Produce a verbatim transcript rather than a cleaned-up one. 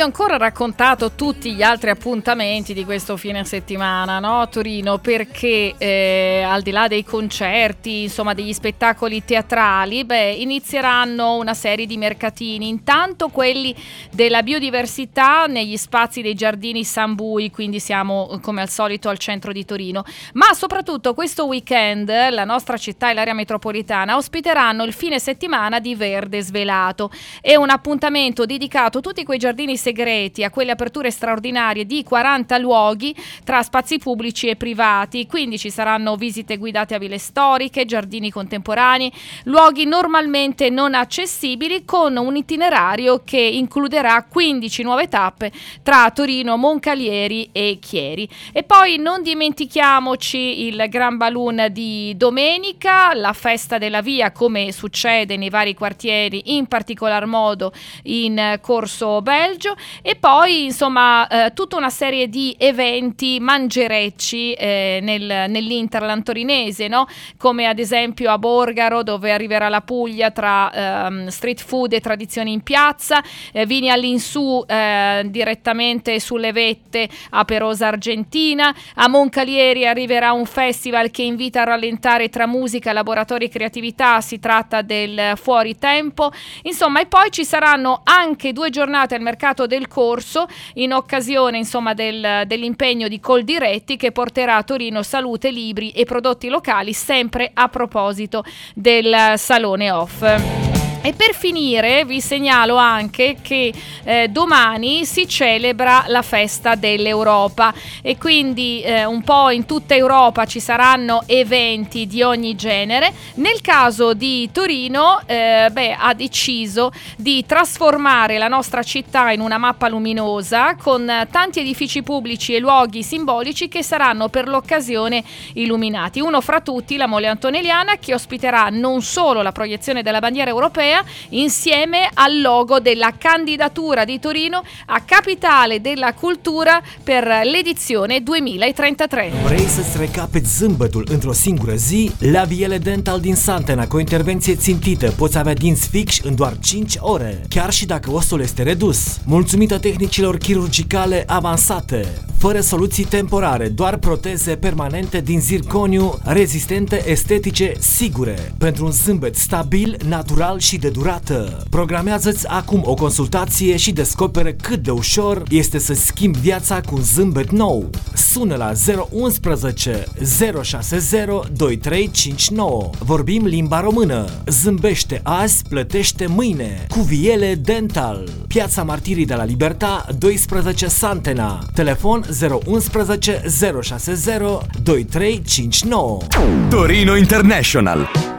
ancora raccontato tutti gli altri appuntamenti di questo fine settimana, no, a Torino, perché eh, al di là dei concerti, insomma degli spettacoli teatrali, beh, inizieranno una serie di mercatini, intanto quelli della biodiversità negli spazi dei giardini San Bui, quindi siamo come al solito al centro di Torino, ma soprattutto questo weekend la nostra città e l'area metropolitana ospiteranno il fine settimana di Verde Svelato. È un appuntamento dedicato a tutti quei giardini segreti, a quelle aperture straordinarie di quaranta luoghi tra spazi pubblici e privati, quindi ci saranno visite guidate a ville storiche, giardini contemporanei, luoghi normalmente non accessibili, con un itinerario che includerà quindici nuove tappe tra Torino, Moncalieri e Chieri. E poi non dimentichiamoci il Gran Balloon di domenica, la festa della via come succede nei vari quartieri, in particolar modo in Corso Belgio, e poi insomma eh, tutta una serie di eventi mangerecci eh, nel, nell'Interland torinese, no? Come ad esempio a Borgaro, dove arriverà la Puglia tra ehm, street food e tradizioni in piazza, eh, vini all'insù eh, direttamente sulle vette a Perosa Argentina. A Moncalieri arriverà un festival che invita a rallentare tra musica, laboratori e creatività, si tratta del Fuori Tempo, insomma. E poi ci saranno anche due giornate al mercato del Corso in occasione insomma del, dell'impegno di Coldiretti, che porterà a Torino salute, libri e prodotti locali, sempre a proposito del Salone Off. E per finire vi segnalo anche che eh, domani si celebra la festa dell'Europa, e quindi eh, un po' in tutta Europa ci saranno eventi di ogni genere. Nel caso di Torino eh, beh, ha deciso di trasformare la nostra città in una mappa luminosa, con tanti edifici pubblici e luoghi simbolici che saranno per l'occasione illuminati. Uno fra tutti la Mole Antonelliana, che ospiterà non solo la proiezione della bandiera europea insieme al logo della candidatura di Torino a Capitale della Cultura per l'edizione duemilatrentatré. Vrei să-ți recapeți zâmbetul într-o singură zi? La Viele Dental din Santena, cu o intervenție țintită, poți avea dinți fix în doar cinci ore, chiar și dacă ostul este redus. Mulțumită tehnicilor chirurgicale avansate, fără soluții temporare, doar proteze permanente din zirconiu, rezistente, estetice, sigure, pentru un zâmbet stabil, natural și de durată. Programează-ți acum o consultație și descoperă cât de ușor este să schimbi viața cu un zâmbet nou. Sună la zero unu unu zero șase zero doi trei cinci nouă. Vorbim limba română. Zâmbește azi, plătește mâine. Cu Viele Dental. Piața Martirii de la Libertà doisprezece Santena. Telefon zero unu unu zero șase zero doi trei cinci nouă. Torino International.